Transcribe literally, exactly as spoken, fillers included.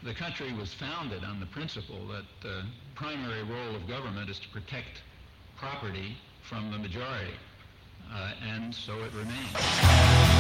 The country was founded on the principle that the primary role of government is to protect property from the majority, uh, and so it remains.